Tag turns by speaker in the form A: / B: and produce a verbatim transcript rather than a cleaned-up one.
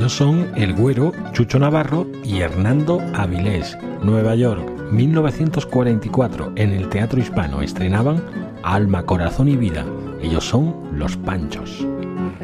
A: Ellos son El Güero, Chucho Navarro y Hernando Avilés. Nueva York, mil novecientos cuarenta y cuatro. En el Teatro Hispano estrenaban Alma, Corazón y Vida. Ellos son Los Panchos.